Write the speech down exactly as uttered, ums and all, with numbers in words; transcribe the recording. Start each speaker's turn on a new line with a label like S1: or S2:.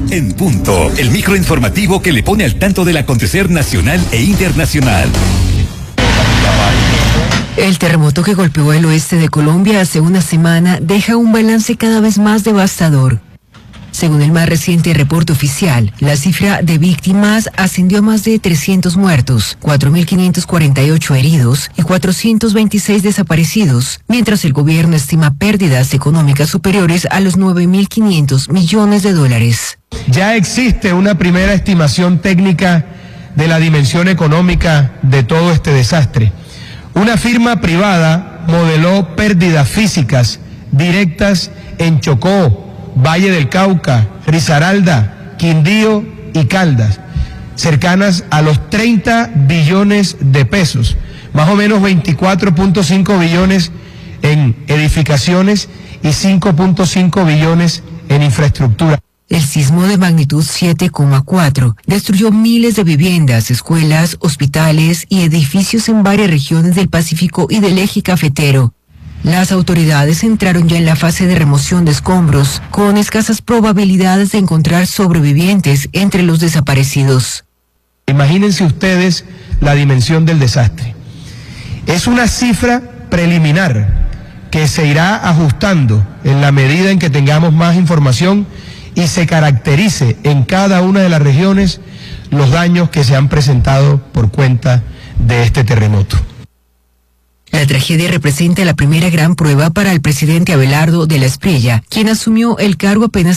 S1: En punto, el microinformativo que le pone al tanto del acontecer nacional e internacional.
S2: El terremoto que golpeó el oeste de Colombia hace una semana deja un balance cada vez más devastador. Según el más reciente reporte oficial, la cifra de víctimas ascendió a más de trescientos muertos, cuatro mil quinientos cuarenta y ocho heridos y cuatrocientos veintiséis desaparecidos, mientras el gobierno estima pérdidas económicas superiores a los nueve mil quinientos millones de dólares.
S3: Ya existe una primera estimación técnica de la dimensión económica de todo este desastre. Una firma privada modeló pérdidas físicas directas en Chocó, Valle del Cauca, Risaralda, Quindío y Caldas, cercanas a los treinta billones de pesos, más o menos veinticuatro punto cinco billones en edificaciones y cinco punto cinco billones en infraestructura.
S2: El sismo de magnitud siete coma cuatro destruyó miles de viviendas, escuelas, hospitales y edificios en varias regiones del Pacífico y del eje cafetero. Las autoridades entraron ya en la fase de remoción de escombros, con escasas probabilidades de encontrar sobrevivientes entre los desaparecidos.
S3: Imagínense ustedes la dimensión del desastre. Es una cifra preliminar que se irá ajustando en la medida en que tengamos más información y se caracterice en cada una de las regiones los daños que se han presentado por cuenta de este terremoto.
S2: La tragedia representa la primera gran prueba para el presidente Abelardo de la Espriella, quien asumió el cargo apenas